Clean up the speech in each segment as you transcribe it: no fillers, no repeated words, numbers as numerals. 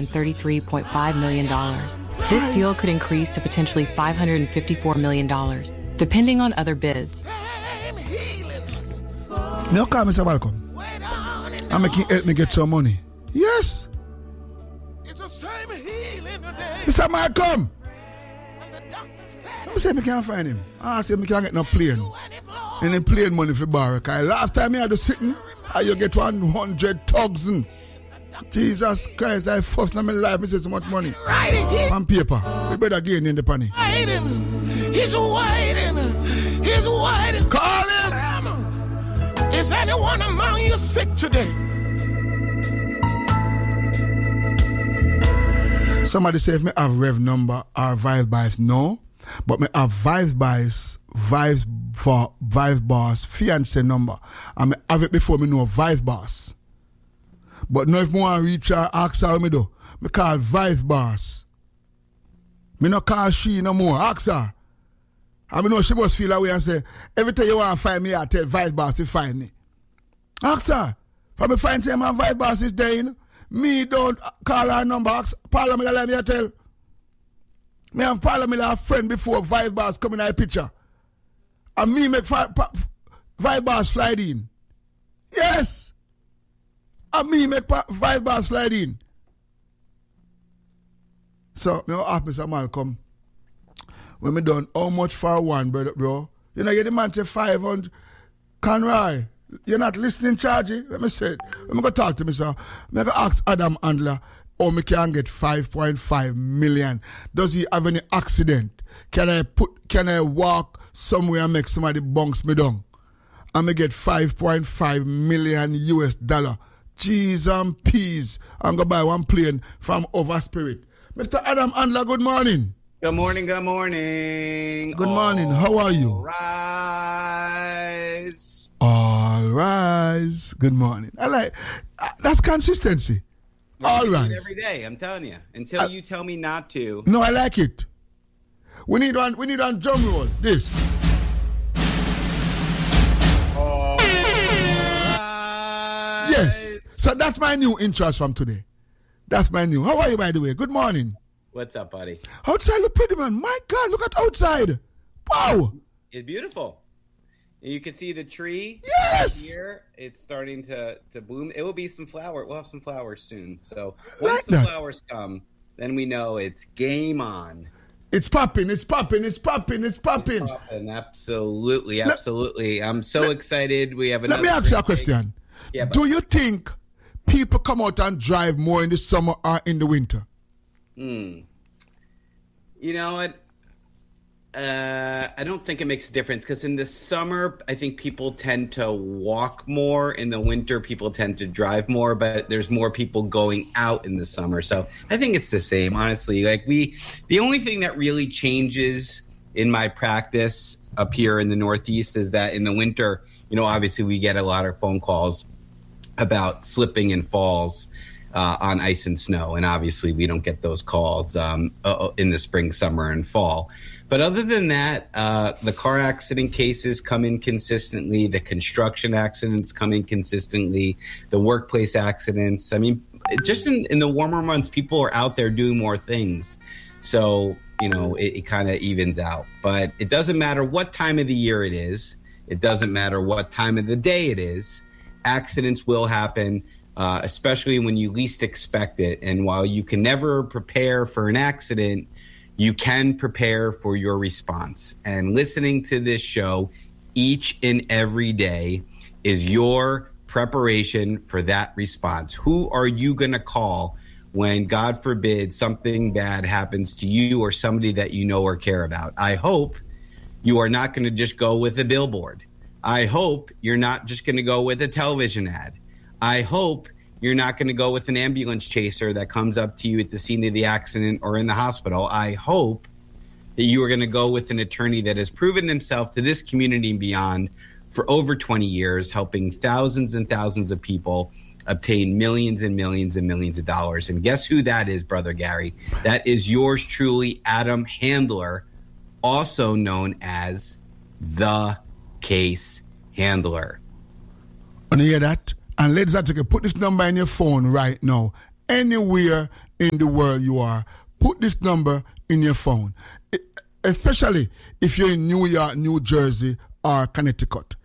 $433.5 million. This deal could increase to potentially $554 million, depending on other bids. No, call Mr. Malcolm. I'm making help me get some money. Yes. It's the same healing today. Mr. Malcolm. I say I can't find him. I say I can't get no plane. Any plane money for borrow. Because last time I had to sitting, you get 100,000. Jesus Christ, I first in my life, I say so much money. On paper. We better gain in the penny. He's waiting. He's waiting. Call him. Is anyone among you sick today? Somebody say if me have rev number or Vive Bias, no. But me have Vive Bias, Vive Boss, fiance number. And me have it before me know Vive Boss. But now if me want to reach her, ask her what me do. Me call Vive Boss. Me no call she no more. Ask her. And me know she must feel away and say, every time you want to find me, I tell Vive Boss to find me. Ask her. For me find time and Vive Boss is there, you know? Me don't call her number. Ask Parliament, let me tell. Me have Parliament a friend before Vive Boss come in our picture. And me make Vive Boss slide in. Yes. And me make Vive Boss slide in. So, me ask Mr. Malcolm, when me done, how much for one, bro? You know, you the man say 500. Conroy, you're not listening, Chargy? Let me say it. Let me go talk to me, sir. Me go ask Adam Handler, or me can get 5.5 million. Does he have any accident? Can I walk somewhere and make somebody bounce me down? And me get 5.5 million US dollar. Cheese and peas. I'm going to buy one plane from Overspirit. Mr. Adam Handler, good morning. Good morning, good morning. Good morning. How are you? All rise. All rise. Good morning. I like that's consistency. All rise. Every day, I'm telling you. Until you tell me not to. No, I like it. We need one drum roll. This. All rise. Yes. So that's my new interest from today. That's my new. How are you, by the way? Good morning. What's up, buddy? Outside look pretty, man. My God, look at outside. Wow. It's beautiful. You can see the tree. Yes. Here, it's starting to bloom. It will be some flower. We'll have some flowers soon. So once like the flowers come, then we know it's game on. It's popping. It's popping. It's popping. It's popping. Absolutely. Absolutely. I'm so excited. We have another. Let me ask you a question. Yeah, do you think people come out and drive more in the summer or in the winter? You know what? I don't think it makes a difference because in the summer, I think people tend to walk more. In the winter, people tend to drive more, but there's more people going out in the summer. So I think it's the same, honestly. Like the only thing that really changes in my practice up here in the Northeast is that in the winter, you know, obviously we get a lot of phone calls about slipping and falls on ice and snow. And obviously we don't get those calls in the spring, summer, and fall. But other than that, the car accident cases come in consistently. The construction accidents come in consistently. The workplace accidents. I mean, just in the warmer months, people are out there doing more things. So, you know, it kind of evens out. But it doesn't matter what time of the year it is. It doesn't matter what time of the day it is. Accidents will happen. Especially when you least expect it. And while you can never prepare for an accident, you can prepare for your response. And listening to this show each and every day is your preparation for that response. Who are you going to call when, God forbid, something bad happens to you or somebody that you know or care about? I hope you are not going to just go with a billboard. I hope you're not just going to go with a television ad. I hope you're not going to go with an ambulance chaser that comes up to you at the scene of the accident or in the hospital. I hope that you are going to go with an attorney that has proven himself to this community and beyond for over 20 years, helping thousands and thousands of people obtain millions and millions and millions of dollars. And guess who that is, Brother Gary? That is yours truly, Adam Handler, also known as the Case Handler. Want to hear that? And ladies and gentlemen, put this number in your phone right now. Anywhere, in the world you are, put this number in your phone. Especially if you're in New York, New Jersey, or Connecticut.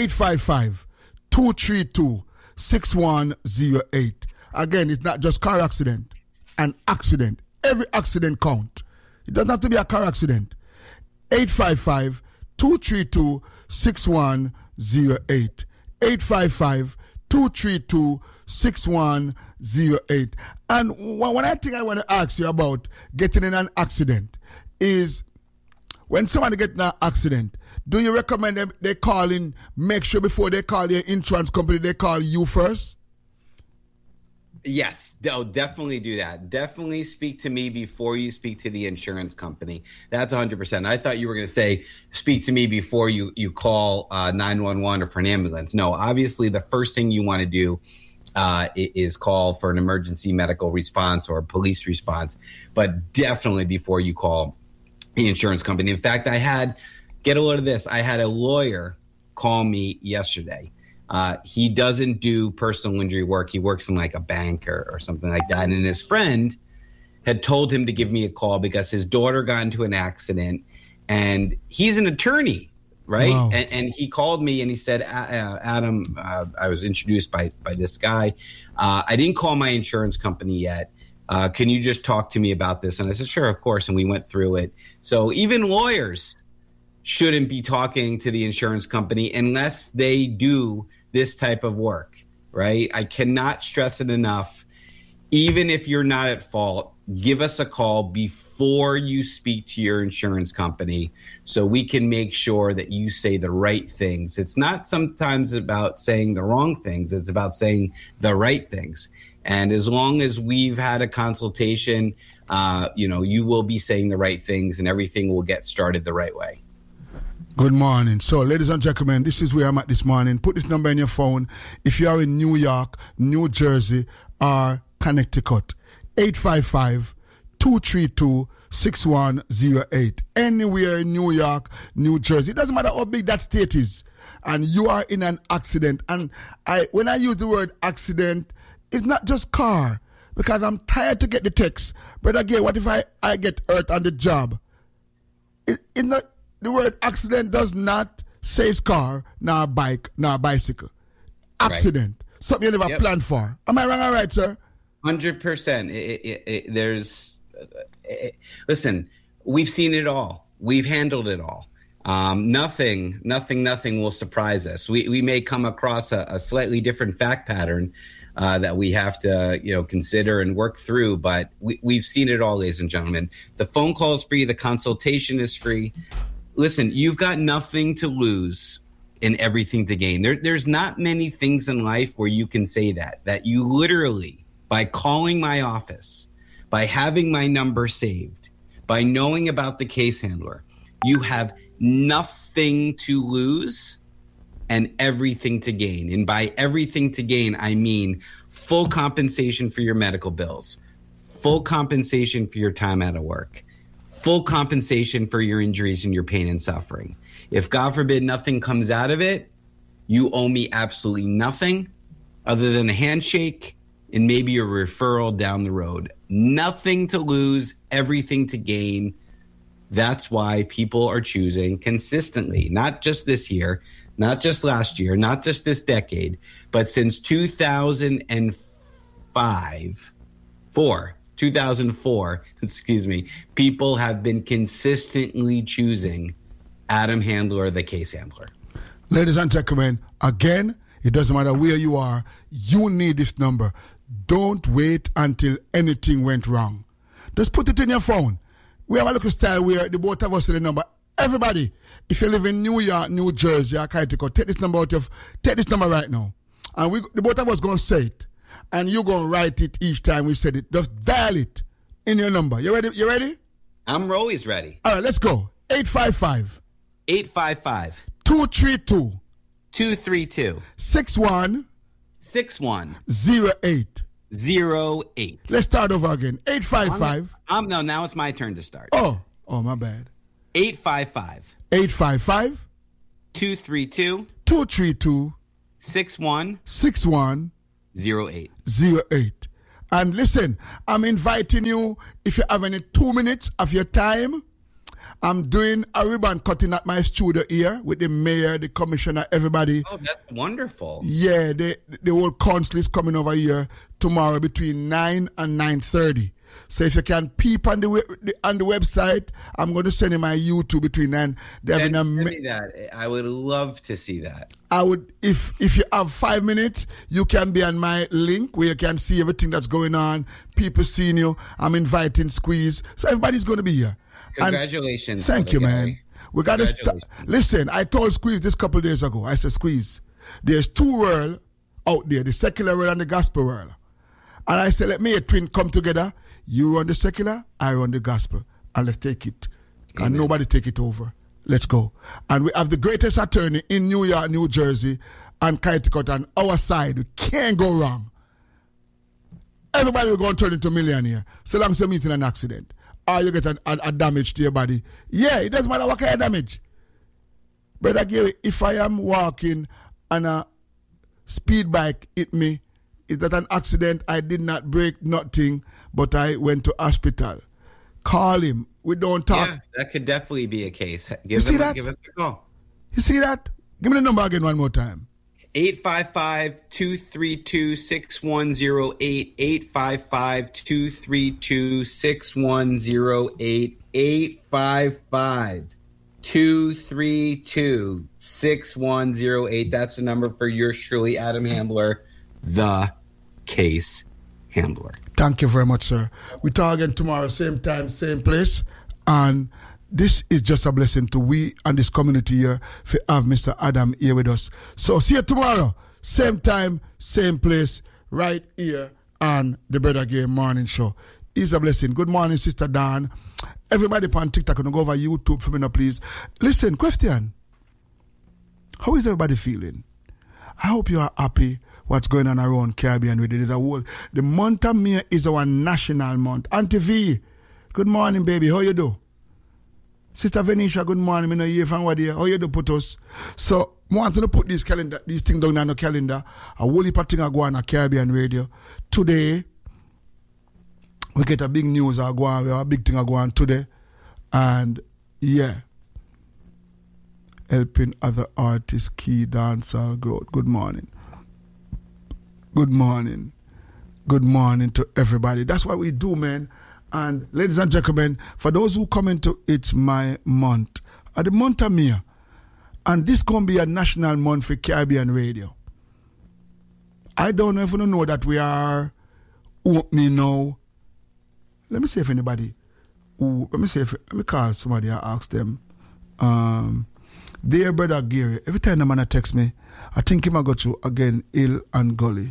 855-232-6108. Again, it's not just car accident. An accident. Every accident count. It doesn't have to be a car accident. 855-232-6108. 855-232-6108. And one thing I want to ask you about getting in an accident is, when somebody gets in an accident, do you recommend them they call in, make sure before they call their insurance company, they call you first? Yes, they'll definitely do that. Definitely speak to me before you speak to the insurance company. That's 100%. I thought you were going to say, speak to me before you call 911 or for an ambulance. No, obviously the first thing you want to do is call for an emergency medical response or police response, but definitely before you call the insurance company. In fact, get a load of this, I had a lawyer call me yesterday. He doesn't do personal injury work. He works in like a bank or something like that. And his friend had told him to give me a call because his daughter got into an accident, and he's an attorney, right? Wow. And he called me and he said, Adam, I was introduced by this guy. I didn't call my insurance company yet. Can you just talk to me about this? And I said, sure, of course. And we went through it. So even lawyers shouldn't be talking to the insurance company unless they do this type of work, right? I cannot stress it enough. Even if you're not at fault, give us a call before you speak to your insurance company so we can make sure that you say the right things. It's not sometimes about saying the wrong things. It's about saying the right things. And as long as we've had a consultation, you will be saying the right things and everything will get started the right way. Good morning. So, ladies and gentlemen, this is where I'm at this morning. Put this number in your phone if you are in New York, New Jersey, or Connecticut. 855-232-6108. Anywhere in New York, New Jersey. It doesn't matter how big that state is. And you are in an accident. And when I use the word accident, it's not just car. Because I'm tired to get the text. But again, what if I get hurt on the job? It's not... The word accident does not say car, nor bike, nor bicycle. Accident. Right. Something you never planned for. Am I wrong or right, sir? 100%. Listen, we've seen it all. We've handled it all. Nothing will surprise us. We may come across a slightly different fact pattern that we have to, consider and work through. But we've seen it all, ladies and gentlemen. The phone call is free. The consultation is free. Listen, you've got nothing to lose and everything to gain. There's not many things in life where you can say that you literally, by calling my office, by having my number saved, by knowing about the case handler, you have nothing to lose and everything to gain. And by everything to gain, I mean full compensation for your medical bills, full compensation for your time out of work, full compensation for your injuries and your pain and suffering. If, God forbid, nothing comes out of it, you owe me absolutely nothing other than a handshake and maybe a referral down the road. Nothing to lose, everything to gain. That's why people are choosing consistently, not just this year, not just last year, not just this decade, but since 2004, people have been consistently choosing Adam Handler, the case handler. Ladies and gentlemen, again, it doesn't matter where you are, you need this number. Don't wait until anything went wrong. Just put it in your phone. We have a little style where the both of us say the number. Everybody, if you live in New York, New Jersey, or Connecticut, take this number right now. And the both of us going to say it. And you're going to write it each time we said it. Just dial it in your number. You ready? You ready? I'm always ready. All right, let's go. 855. 855. 232. 232. 61. 08. 08. Let's start over again. 855. No, now it's my turn to start. Oh, my bad. 855. 855. 232. 232. 61. 61. 08. 08. And listen, I'm inviting you, if you have any 2 minutes of your time, I'm doing a ribbon cutting at my studio here with the mayor, the commissioner, everybody. Oh, that's wonderful. Yeah, the whole council is coming over here tomorrow between 9 and 9:30. So if you can peep on the website, I'm going to send you my YouTube between 9. Send me that. I would love to see that. I would, if you have 5 minutes, you can be on my link where you can see everything that's going on. People seeing you. I'm inviting Squeeze. So everybody's going to be here. Congratulations. Thank you, man. We got to listen, I told Squeeze this couple days ago. I said, Squeeze, there's two worlds out there, the secular world and the gospel world. And I said, let me a twin come together. You run the secular, I run the gospel. And let's take it. Amen. And nobody take it over. Let's go. And we have the greatest attorney in New York, New Jersey, and Connecticut on our side. We can't go wrong. Everybody will go and turn into a millionaire. So long as you meet in an accident. Or you get a damage to your body. Yeah, it doesn't matter what kind of damage. Brother Gary, if I am walking and a speed bike hit me, is that an accident? I did not break nothing, but I went to hospital. Call him. We don't talk. Yeah, that could definitely be a case. Give us a call. You see that? Give me the number again one more time. 855-232-6108. 855-232-6108. 855-232-6108. That's the number for yours truly, Adam Hambler, the case handler. Thank you very much, sir. We talk again tomorrow, same time, same place. And this is just a blessing to we and this community here to have Mr. Adam here with us. So see you tomorrow, same time, same place, right here on the Brother Gay Morning Show. It's a blessing. Good morning, Sister Dan. Everybody on TikTok, go over YouTube for me now, please. Listen, question. How is everybody feeling? I hope you are happy what's going on around Caribbean with it. The month of May is our national month. Auntie V, good morning, baby. How you do? Sister Venetia, good morning. I know you from what here. How you do, put us? So, I want to put these things down on the calendar. A whole heap of things are going on Caribbean radio. Today, we get a big news are going. We have a big thing are going today. And, yeah. Helping other artists, key dancer growth. Good morning. Good morning. Good morning to everybody. That's what we do, man. And ladies and gentlemen, for those who come into It's My Month, at the month of May, and this going to be a national month for Caribbean radio. I don't know if you know that we are, let me know. Let me see if anybody, let me call somebody and ask them. Dear Brother Gary, every time the man text me, I think he might go to again, Hill and Gully.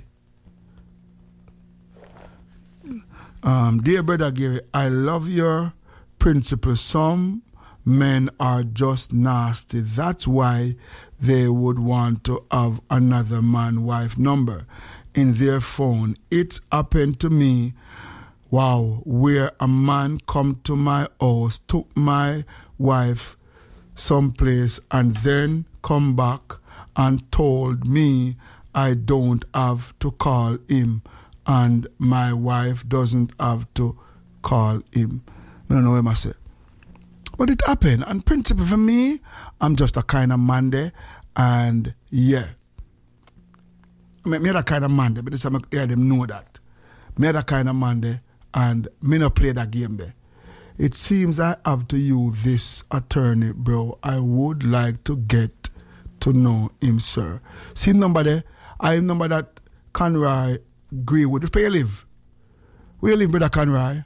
Dear Brother Gary, I love your principle. Some men are just nasty. That's why they would want to have another man-wife number in their phone. It's happened to me, wow, where a man come to my house, took my wife someplace, and then come back and told me I don't have to call him. And my wife doesn't have to call him. I don't know what I say. But it happened. And principle for me, I'm just a kind of man there. And yeah. Me that kind of man there. But this time I hear them know that. Me that kind of man there. And me not play that game there. It seems I have to use this attorney, bro. I would like to get to know him, sir. See number there? I number that Conroy Greenwood. Where you live? Where you live, Brother Conroy?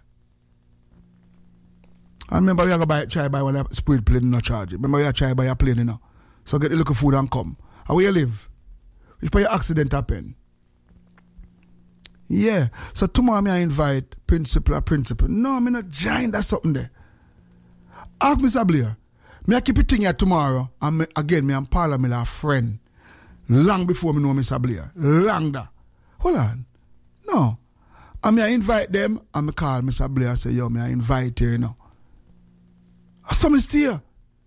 And remember, we are going to try buy one spirit plane, no charge it. Remember, we are try buy a plane, you know. So get a little food and come. And where you live? If your accident happen. Yeah. So tomorrow I invite principal. No, I'm not giant. That's something there. Ask Mr. Blair. I keep it here tomorrow. And again, I'm Parliament a friend. Long before me know Mr. Blair. Long that. Hold on. No. I invite them and I call Mr. Blair and say, yo, I invite you, you know. Something still.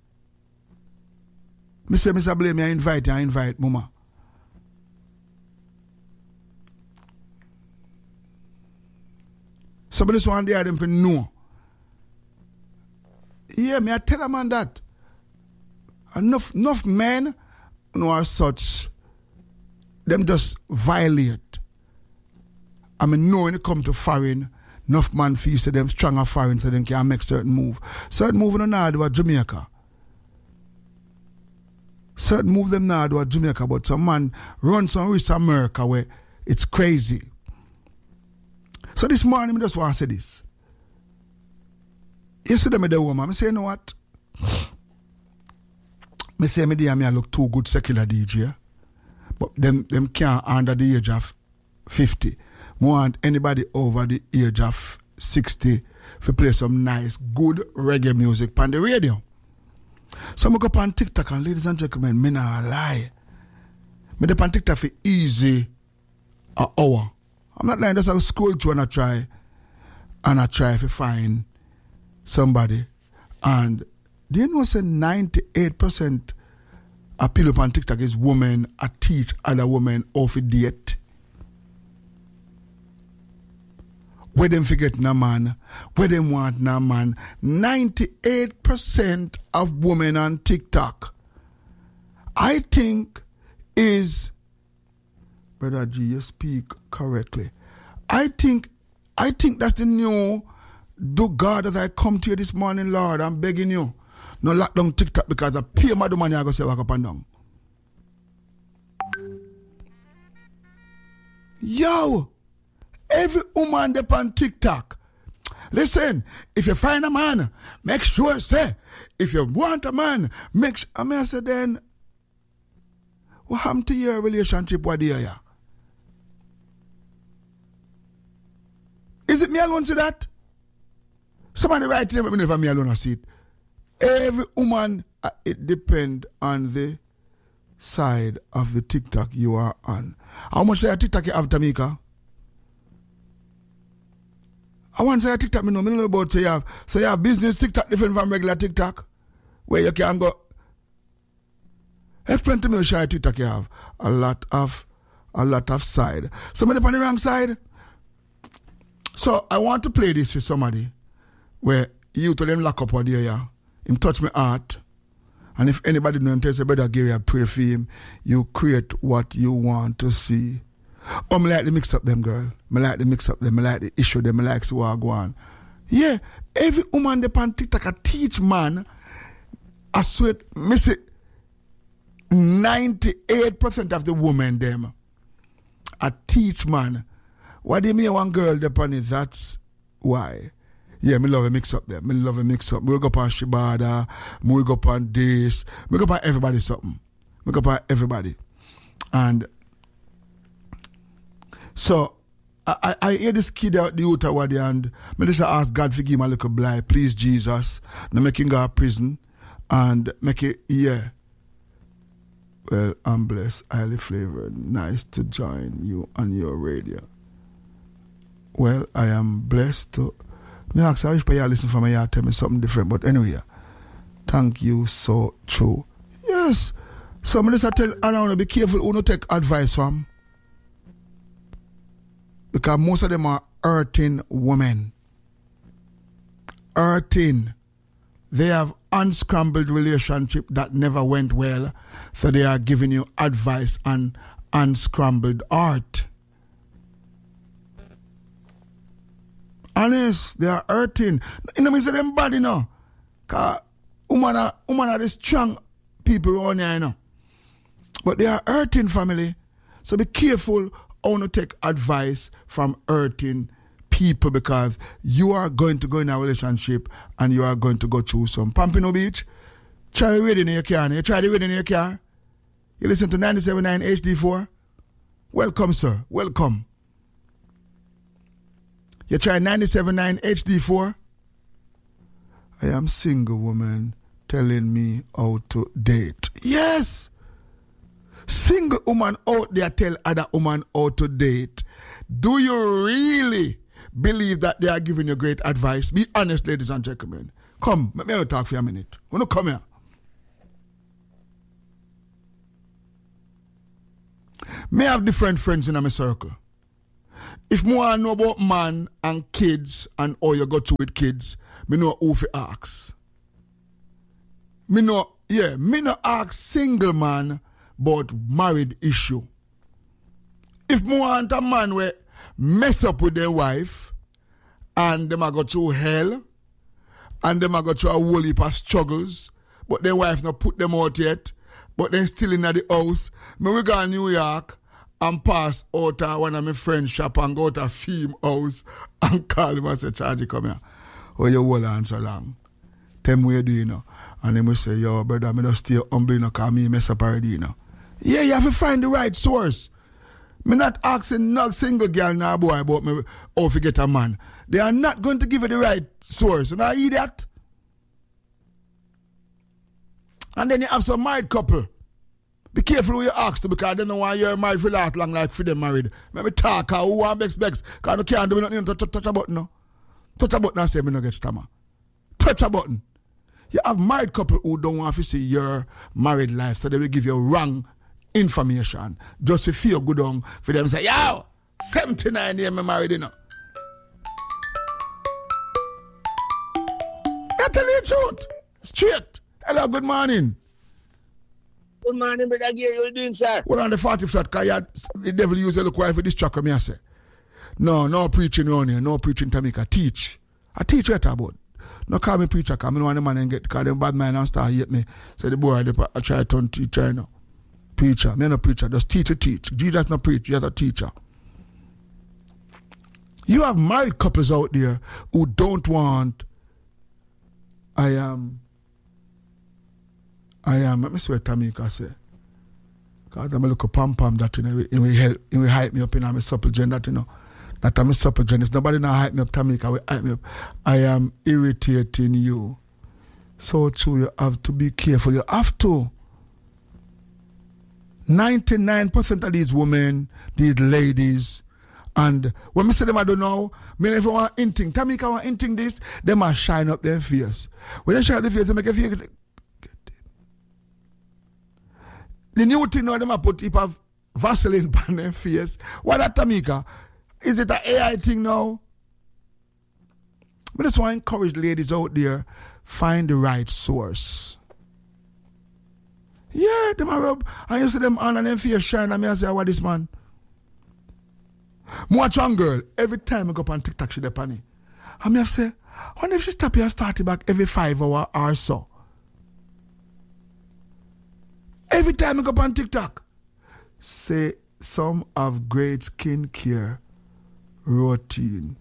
I say, Mr. Blair, I invite Mama. Some of this one there them for know. Yeah, me I tell a man that. Enough men who are such, them just violate. I mean, know when it come to foreign, enough man feel say them stronger foreign so they can make certain move. Certain move no now do at Jamaica. Certain move them now do at Jamaica, but some man run some risk America where it's crazy. So this morning I just want to say this. Yesterday, me the woman, I say, you know what? I say, I look too good secular DJ. But them can't under the age of 50. I want anybody over the age of 60 to play some nice, good reggae music on the radio. So I go up on TikTok, and ladies and gentlemen, me not lie. I go on TikTok for easy an hour. I'm not lying, just I scroll through and I try to find somebody. And do you know say 98% of people on TikTok is women I teach other women how to date? Where them forget no man, where them want no man. 98% of women on TikTok, I think, is, Brother G, you speak correctly. I think that's the new, do God as I come to you this morning, Lord, I'm begging you. No lock down TikTok because I pay my money I go say walk up and down. Yo, every woman up on TikTok. Listen, if you find a man, make sure say, if you want a man, make sure. I mean, I said then, what happened to your relationship? What do you? Is it me alone see that? Somebody write it, let me know if me alone I see it. Every woman, it depends on the side of the TikTok you are on. How much say TikTok you have, Tamika? I want to say TikTok, I know about say you have business TikTok different from regular TikTok, where you can go. Explain to me which TikTok you have. A lot of side. Somebody on the wrong side. So I want to play this for somebody where you to them lock up what they are. Him touch my heart. And if anybody know him tell say, Brother Gary, I pray for him, you create what you want to see. Oh, me like to mix up them, girl. Me like to mix up them. Me like to issue them. Me like to what go on. Yeah, every woman they on TikTok a teach man. I swear, miss it. 98% of the women them a teach man. What do you mean one girl depend it? That's why. Yeah, me love a mix up there. Me love a mix up. Me go up on Shibada. Me go up on this. Me go up on everybody something. Me go up on everybody. And so I hear this kid out the Utah and me just ask God forgive my little blind. Please Jesus. Now make him go to prison and make it Well, I'm blessed, highly flavored. Nice to join you on your radio. Well, I am blessed to. Me ask, I wish you listen for me, you tell me something different. But anyway, thank you so true. Yes. So I just tell Anna, be careful who not take advice from. Because most of them are hurting women. Hurting. They have unscrambled relationship that never went well. So they are giving you advice on unscrambled heart. Honest, they are hurting. You know me say them bad, you know. Because women are the strong people around here, you know. But they are hurting, family. So be careful how to take advice from hurting people, because you are going to go in a relationship and you are going to go through some. Pampino Beach, try the radio in your car. You try the radio in your car. You listen to 97.9 HD4. Welcome, sir. Welcome. You try 97.9 HD4. I am single woman telling me how to date. Yes. Single woman out there tell other woman how to date. Do you really believe that they are giving you great advice? Be honest, ladies and gentlemen. Come, let me talk for a minute. Wanna come here? Me have different friends in my circle. If more know about man and kids and how you go through with kids, me know who to ask. Me no ask single man about married issue. If me want a man we mess up with their wife and them a go through hell and them a go through a whole heap of struggles, but their wife not put them out yet, but they still in the house, me we go to New York and pass out of one of my friend's shop and go to a film house and call him and say, Charlie, come here. Oh, you hold on so long. Tell me what you do, you know. And then we say, yo, brother, I just stay humble, you know, because me mess up already, you know. Yeah, you have to find the right source. Me not asking no single girl nor boy about me how to get a man. They are not going to give you the right source. You know, idiot. And then you have some married couple. Be careful who you ask to because they don't want you're married for last long like for them married. Maybe talk or who want bex because you can't do nothing to touch a button. No. Touch a button and say me no get stammer. Touch a button. You have married couple who don't want to see your married life, so they will give you wrong information just to feel good on for them say, yo, 79 years me married, you know. I tell you the truth. Straight. Hello, good morning. Good morning, brother Gary. How you doing, sir? Well, on the 40 flat, because the devil use a look for this track, me I say. No preaching around here, no preaching to make a teach. I teach what about. No call me preacher, because I don't want the man and get, because them bad man and start hate me. Say the boy, I try to turn teacher, you know. Preacher, me no preacher, just teach to teach. Jesus no preach, you're a teacher. You have married couples out there who don't want, let me see what Tamika say. Because I'm a look at pom-pom that, you know, it will hype me up in my supple gen that, you know. That I'm a supple gen. If nobody now hype me up, Tamika will hype me up. I am irritating you. So true, you have to be careful. You have to. 99% of these women, these ladies, and when I say them I don't know, me if I want anything, Tamika want anything this, they must shine up their face. When they shine up their face, they make you feel the new thing now, they must put heap of Vaseline on their face. What that, Tamika? Is it an AI thing now? I just want to encourage ladies out there, find the right source. Yeah, them a rub. And you see them on and them face shine and me I say, what this man? I watch one girl, every time I go up on TikTok, she dey funny. And me have say, I wonder if she stop here and start it back every 5 hours or so. Every time I go up on TikTok, say some have great skincare routine.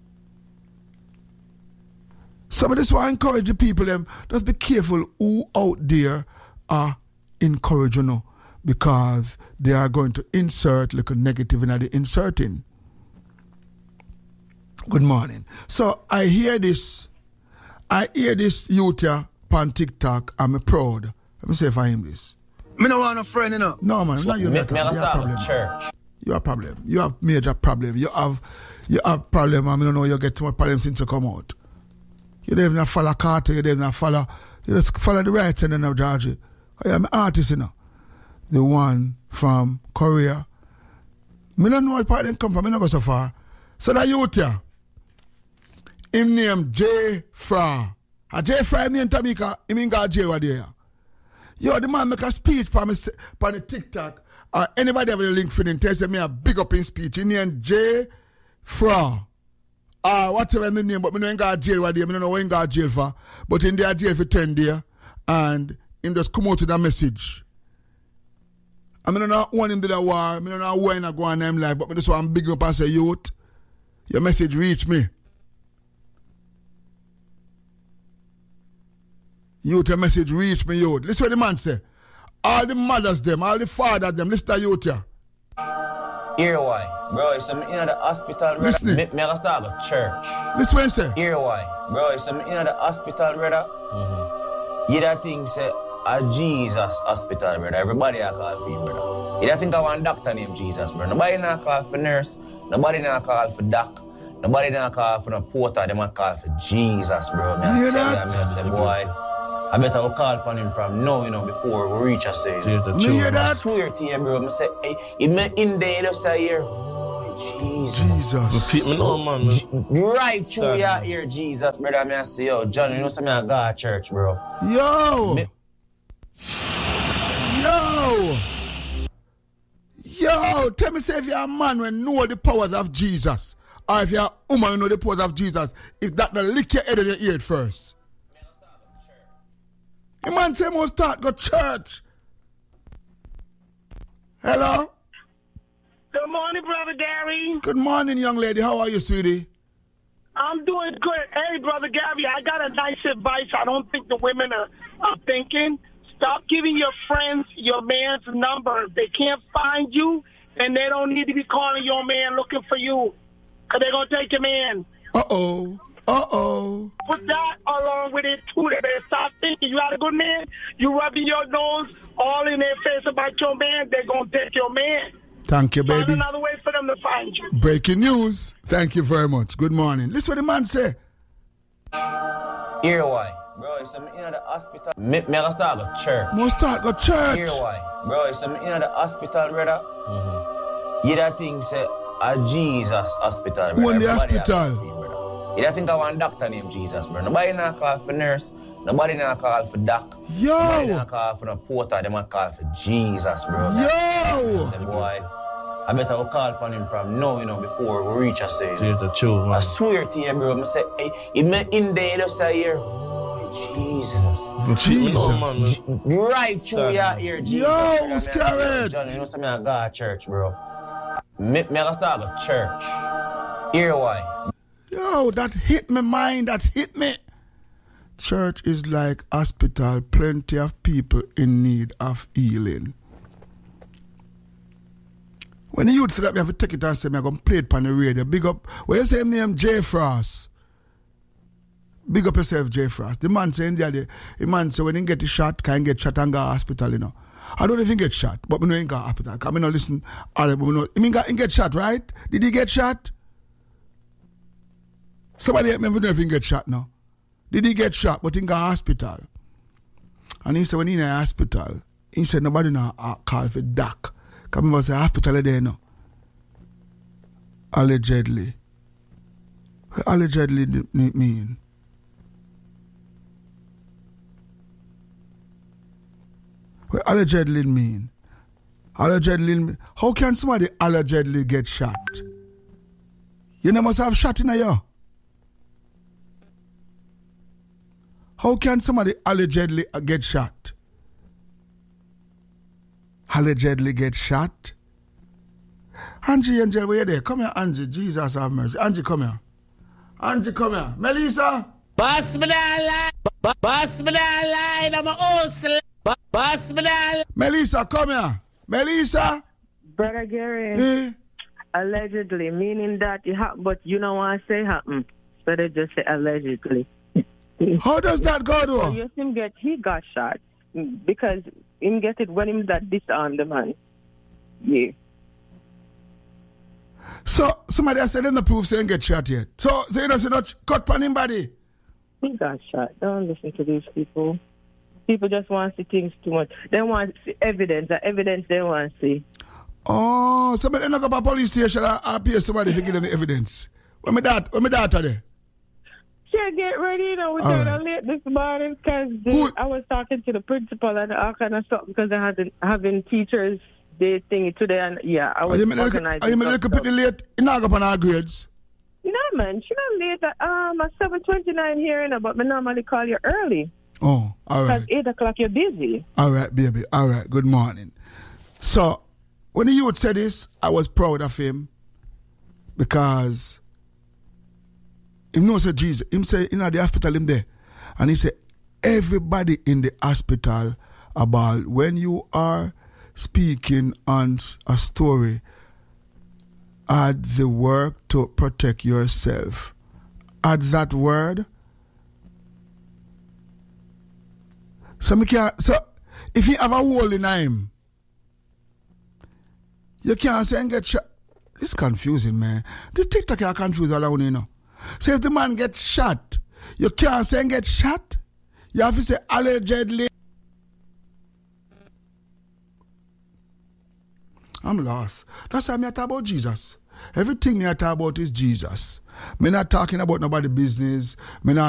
Some of this will encourage the people them. Just be careful who out there are encourage, you know, because they are going to insert like a negative in the inserting. Good morning. So I hear this youth here on TikTok. I'm proud. Let me say if I am this. Me no want a friend, you know. No man, not you. Me start with church. You have a problem. You have major problem. You have problem. I don't know you get too much problem since you come out. You don't even follow Carter. You don't even follow. You just follow the right hand of Georgie. I am an artist, you know. The one from Korea. I don't know what part they come from. I don't go so far. So that youth here, him name J. Fra. And J. Fra, him name Tamika, him in got J. what there. Yo, the man make a speech for the TikTok. Anybody have a link for him, tell me a big up in speech. Him name J. Fra. Whatever the name, but I don't got jail what there. I don't know what he got jail for. But in there jail for 10 days. And him just come out with a message. I don't know when him did a war. I don't know when I go on him life. But I just want to big up and say, youth, your message reach me. Youth, your message reach me, youth. Listen what the man say. All the mothers them, all the fathers them, listen to youth here. Hear why? Bro, it's some in the hospital, brother. Listen. Me I start with church. Listen what he say. Hear why? Bro, it's some in the hospital, brother. You that thing say a Jesus hospital, brother. Everybody I call for him, brother. You that think I want doctor named Jesus, brother. Nobody not call for nurse. Nobody not call for doc. Nobody not call for no porter. They might call for Jesus, bro. Man, hear I that? tell you, I say, boy, I better go call upon him from now, you know, before we reach a say. You hear I that? swear to you, bro. I say, hey, you met in there, just say here. Jesus. Me know, man. Right through your ear, Jesus, brother. Me I say, yo, John, you know something I got at church, bro. Yo! Yo! Tell me, say if you're a man when know the powers of Jesus, or if you're a woman who know the powers of Jesus, if that not lick your head in your ear first. The man say must start go church. Hello? Good morning, Brother Gary. Good morning, young lady. How are you, sweetie? I'm doing good. Hey, Brother Gary, I got a nice advice. I don't think the women are thinking. Stop giving your friends your man's number. If they can't find you, then they don't need to be calling your man looking for you. Because they're going to take your man. Uh-oh. Put that along with it, too. They better stop thinking you got a good man. You rubbing your nose all in their face about your man, they're going to take your man. Thank you, baby. Find another way for them to find you. Breaking news. Thank you very much. Good morning. Listen what the man say. Hear why? Bro, it's in the hospital. Me I start go church. Must start go church. Hear why? Bro, it's in the hospital, brother. You that thing say a Jesus hospital, brother. When the hospital? You that think I want doctor named Jesus, bro. Nobody not call for nurse. Nobody not call for doc. Yo! Nobody not call for the porter. They might call for Jesus, bro. Yo! I said, boy, I better go call upon him from now, before we reach a stage. I swear to you, bro. I say, hey, in there, you say here, oh, Jesus. Right through your ear, Jesus. Yo, scared. John, you know something I got at church, bro. Me I start at church. Hear why? Yo, that hit my mind, that hit me. Church is like hospital, plenty of people in need of healing. When the youth say that, me have to take it and say, I'm going to play it on the radio. Big up, when you say him name J. Frost, big up yourself, J. Frost. The man saying the man say when he get the shot, can get shot and go to hospital, I don't even get shot, but I know he go to hospital. I mean, listen, all but know, he get shot, right? Did he get shot? Somebody help me know if he get shot now. Did he get shot, but he go to hospital? And he said when he in a hospital, he said nobody now call for doc. Come over say hospital there now. Allegedly. What allegedly mean? What allegedly mean? Allegedly, how can somebody allegedly get shot? You know must have shot in a year. How can somebody allegedly get shot? Allegedly get shot? Angie Angel, where you there? Come here, Angie. Jesus have mercy. Angie, come here. Angie, come here. Melissa? Boss me that line. Boss me that line. I'm a hustle. Boss me that. Melissa, come here. Melissa? Brother Gary, allegedly, meaning that it happened, but you don't want to say happened. So they just say allegedly. How does that go, though? So yes, he got shot because him get it when him that disarmed the man. Yeah. So somebody has said in the proof saying get shot yet. So you know, say not cut on him body. He got shot. Don't listen to these people. People just want to see things too much. They want to see evidence. The evidence they want to see. Oh, somebody not go to police station and pay somebody to give them the evidence. When my daughter there? Sure, get ready. We turned late this morning because I was talking to the principal and all kind of stuff because they had having teachers day thingy today and I was organizing. Are you a little bit late? You not go on our grades? No, man. She not late at 7:29 here, but I normally call you early. Oh, all right. Because 8 o'clock you're busy. All right, baby. All right. Good morning. So, when the youth said this, I was proud of him because he knows that Jesus. Him say, in the hospital, him there. And he said, everybody in the hospital about when you are speaking on a story, add the word to protect yourself. Add that word. So if you have a hole in him, you can't say and get shot. It's confusing, man. The TikTok are confused all around, So if the man gets shot, you can't say and get shot. You have to say allegedly. I'm lost. That's why I talk about Jesus. Everything me I talk about is Jesus. Me not talking about nobody business. Me not